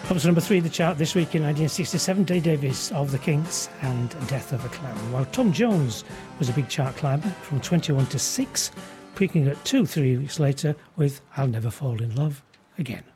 Up to number 3 of the chart this week in 1967, Dee Davis of the Kinks and Death of a Clown. While Tom Jones was a big chart climber from 21 to 6, peaking at 2 3 weeks later with I'll Never Fall in Love Again.